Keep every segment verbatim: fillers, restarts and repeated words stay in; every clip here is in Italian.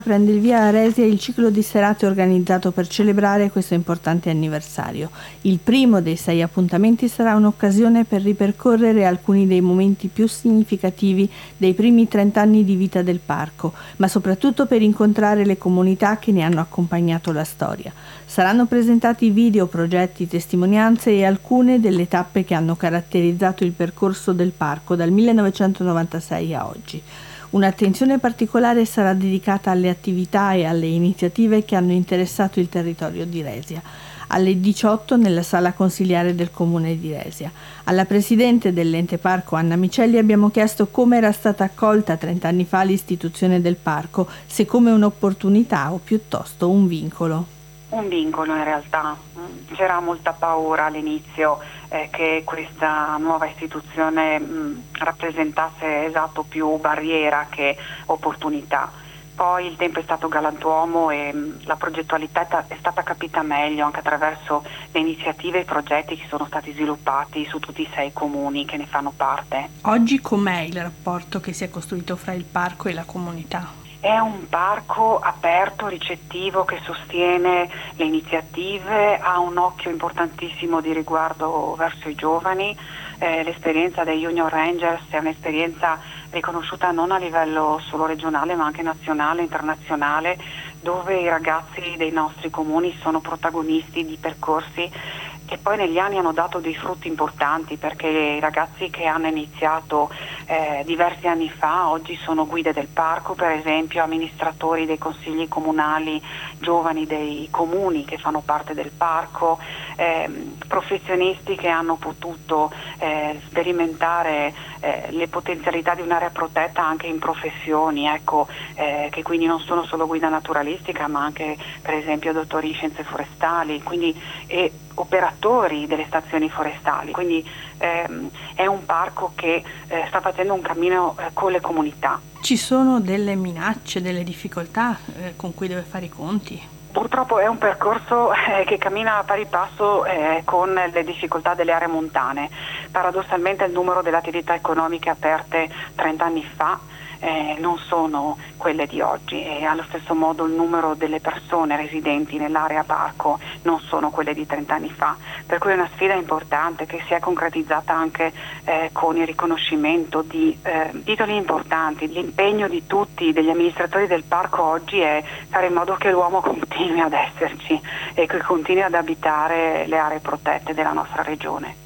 Prende il via a Resia il ciclo di serate organizzato per celebrare questo importante anniversario. Il primo dei sei appuntamenti sarà un'occasione per ripercorrere alcuni dei momenti più significativi dei primi trent'anni di vita del parco, ma soprattutto per incontrare le comunità che ne hanno accompagnato la storia. Saranno presentati video, progetti, testimonianze e alcune delle tappe che hanno caratterizzato il percorso del parco dal millenovecentonovantasei a oggi. Un'attenzione particolare sarà dedicata alle attività e alle iniziative che hanno interessato il territorio di Resia. Alle diciotto nella sala consiliare del comune di Resia. Alla presidente dell'ente parco Anna Micelli abbiamo chiesto come era stata accolta trent'anni fa l'istituzione del parco, se come un'opportunità o piuttosto un vincolo. Un vincolo in realtà, c'era molta paura all'inizio eh, che questa nuova istituzione mh, rappresentasse esatto più barriera che opportunità. Poi il tempo è stato galantuomo e mh, la progettualità è, ta- è stata capita meglio anche attraverso le iniziative e i progetti che sono stati sviluppati su tutti i sei comuni che ne fanno parte. Oggi com'è il rapporto che si è costruito fra il parco e la comunità? È un parco aperto, ricettivo, che sostiene le iniziative, ha un occhio importantissimo di riguardo verso i giovani. Eh, l'esperienza dei Junior Rangers è un'esperienza riconosciuta non a livello solo regionale ma anche nazionale e internazionale, dove i ragazzi dei nostri comuni sono protagonisti di percorsi che poi negli anni hanno dato dei frutti importanti, perché i ragazzi che hanno iniziato eh, diversi anni fa oggi sono guide del parco, per esempio amministratori dei consigli comunali giovani dei comuni che fanno parte del parco, eh, professionisti che hanno potuto eh, sperimentare eh, le potenzialità di un'area protetta anche in professioni, ecco, eh, che quindi non sono solo guida naturalistica ma anche per esempio dottori in scienze forestali, quindi e operatori delle stazioni forestali, quindi ehm, è un parco che eh, sta facendo un cammino eh, con le comunità. Ci sono delle minacce, delle difficoltà eh, con cui deve fare i conti? Purtroppo è un percorso eh, che cammina a pari passo eh, con le difficoltà delle aree montane. Paradossalmente il numero delle attività economiche aperte trent'anni fa Eh, non sono quelle di oggi e allo stesso modo il numero delle persone residenti nell'area parco non sono quelle di trent'anni fa, per cui è una sfida importante che si è concretizzata anche eh, con il riconoscimento di eh, titoli importanti. L'impegno di tutti, degli amministratori del parco oggi, è fare in modo che l'uomo continui ad esserci e che continui ad abitare le aree protette della nostra regione.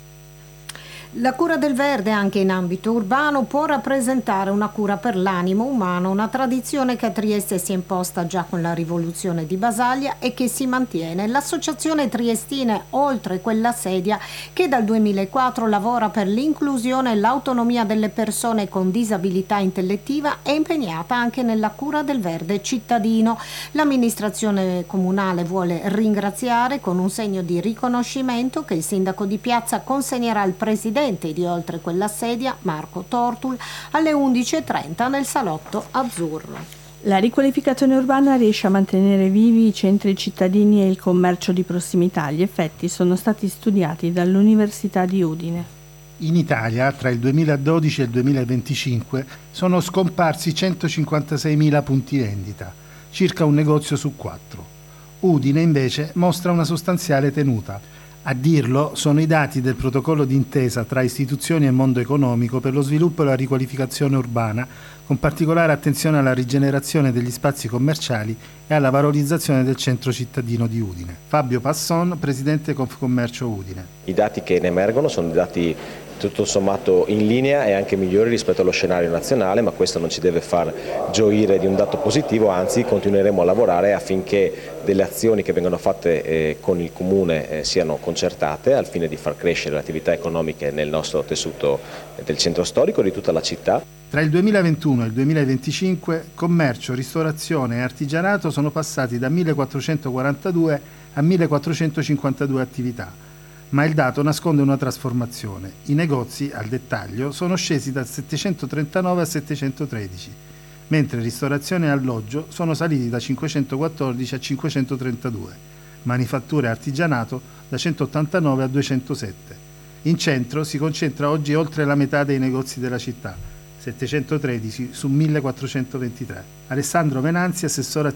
La cura del verde anche in ambito urbano può rappresentare una cura per l'animo umano, una tradizione che a Trieste si è imposta già con la rivoluzione di Basaglia e che si mantiene. L'associazione triestine Oltre Quella Sedia, che dal duemilaquattro lavora per l'inclusione e l'autonomia delle persone con disabilità intellettiva, è impegnata anche nella cura del verde cittadino. L'amministrazione comunale vuole ringraziare con un segno di riconoscimento che il sindaco di Piazza consegnerà al presidente di Oltre Quella Sedia, Marco Tortul, alle undici e trenta nel salotto azzurro. La riqualificazione urbana riesce a mantenere vivi i centri cittadini e il commercio di prossimità. Gli effetti sono stati studiati dall'Università di Udine. In Italia, tra il duemiladodici e il duemilaventicinque, sono scomparsi centocinquantaseimila punti vendita, circa un negozio su quattro. Udine, invece, mostra una sostanziale tenuta. A dirlo sono i dati del protocollo d'intesa tra istituzioni e mondo economico per lo sviluppo e la riqualificazione urbana, con particolare attenzione alla rigenerazione degli spazi commerciali e alla valorizzazione del centro cittadino di Udine. Fabio Passon, presidente Confcommercio Udine. I dati che ne emergono sono dati tutto sommato in linea e anche migliori rispetto allo scenario nazionale, ma questo non ci deve far gioire di un dato positivo, anzi continueremo a lavorare affinché delle azioni che vengono fatte eh, con il Comune eh, siano concertate al fine di far crescere le attività economiche nel nostro tessuto del centro storico e di tutta la città. Tra il duemilaventuno e il duemilaventicinque commercio, ristorazione e artigianato sono passati da millequattrocentoquarantadue a millequattrocentocinquantadue attività. Ma il dato nasconde una trasformazione. I negozi, al dettaglio, sono scesi da settecentotrentanove a settecentotredici, mentre ristorazione e alloggio sono saliti da cinquecentoquattordici a cinquecentotrentadue, manifatture e artigianato da centottantanove a duecentosette. In centro si concentra oggi oltre la metà dei negozi della città, settecentotredici su millequattrocentoventitré. Alessandro Venanzi, assessore